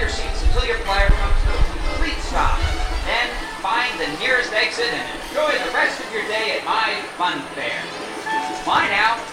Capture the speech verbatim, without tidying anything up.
your seats until your flyer comes to a complete stop. Then find the nearest exit and enjoy the rest of your day at my fun fair. Bye now.